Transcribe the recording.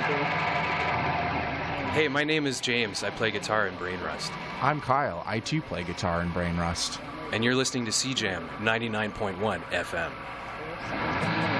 Hey, my name is James. I play guitar in Brain Rust. I'm Kyle. I too play guitar in Brain Rust. And you're listening to CJAM 99.1 FM.